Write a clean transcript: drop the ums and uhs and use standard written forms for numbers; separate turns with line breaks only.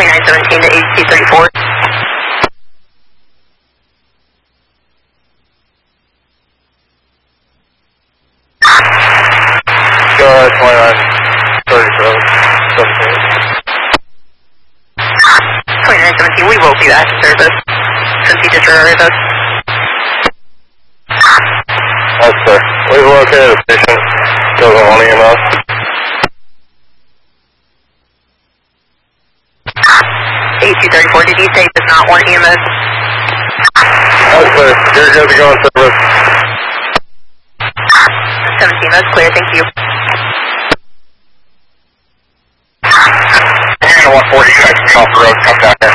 2917 to HC34.
Go ahead, 2937.
2917, we will be back to service since he disregarded us.
That's fair. We've located a patient. Doesn't want EMS.
HC34, did you say does not want EMS?
That's fair. You're good to go in service.
17, that's clear, thank you.
You're going to 140, you guys can off the road, come down here.